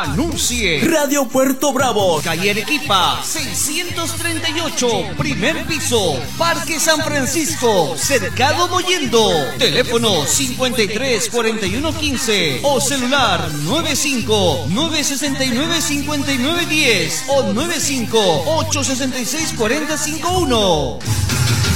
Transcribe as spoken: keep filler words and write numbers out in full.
Anuncie. Radio Puerto Bravo, calle Arequipa, seiscientos treinta y ocho, primer piso, Parque San Francisco, Cercado Mollendo. Teléfono cincuenta y tres, cuarenta y uno, quince o celular noventa y cinco, nueve sesenta y nueve, cincuenta y nueve, diez o noventa y cinco, ocho sesenta y seis, cuarenta cincuenta y uno.